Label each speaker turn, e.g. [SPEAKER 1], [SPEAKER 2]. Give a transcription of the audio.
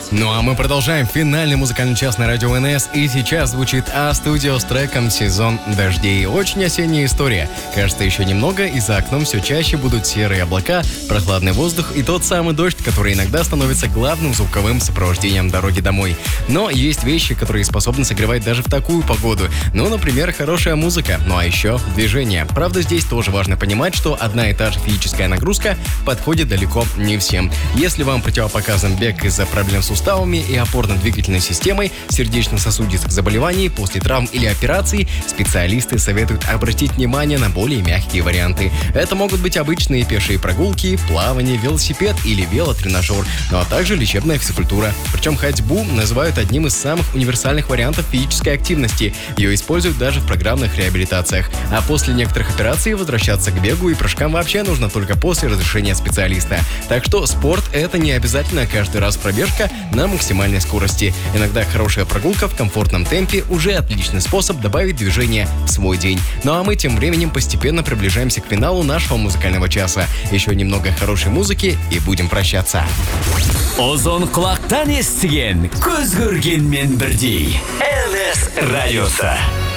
[SPEAKER 1] Ну а мы продолжаем финальный музыкальный час на радио НС. И сейчас звучит А-студио с треком «Сезон дождей». Очень осенняя история. Кажется, еще немного, и за окном все чаще будут серые облака, прохладный воздух и тот самый дождь, который иногда становится главным звуковым сопровождением дороги домой. Но есть вещи, которые способны согревать даже в такую погоду. Ну, например, хорошая музыка. Ну а еще движение. Правда, здесь тоже важно понимать, что одна и та же физическая нагрузка подходит далеко не всем. Если вам противопоказан бег из-за проблем с суставами и опорно-двигательной системой, сердечно-сосудистых заболеваний после травм или операций, специалисты советуют обратить внимание на более мягкие варианты. Это могут быть обычные пешие прогулки, плавание, велосипед или велотренажер, ну а также лечебная физкультура. Причем ходьбу называют одним из самых универсальных вариантов физической активности. Ее используют даже в программных реабилитациях. А после некоторых операций возвращаться к бегу и прыжкам вообще нужно только после разрешения специалиста. Так что спорт — это не обязательно каждый раз пробежка на максимальной скорости. Иногда хорошая прогулка в комфортном темпе уже отличный способ добавить движение в свой день. Ну а мы тем временем постепенно приближаемся к финалу нашего музыкального часа. Еще немного хорошей музыки и будем прощаться.
[SPEAKER 2] Озон құлақтан естіген, көз көргенмен бірдей. НС радиосы.